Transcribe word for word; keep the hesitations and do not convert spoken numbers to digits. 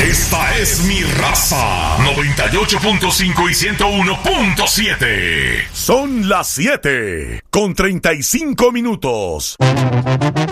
Esta es mi raza. noventa y ocho punto cinco y ciento uno punto siete. Son las siete con treinta y cinco minutos.